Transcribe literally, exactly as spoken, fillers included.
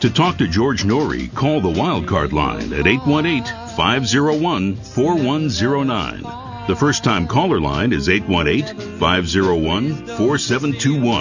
To talk to George Norrie, call the Wildcard line at eight one eight, five oh one, four one oh nine. The first-time caller line is eight one eight, five oh one, four seven two one.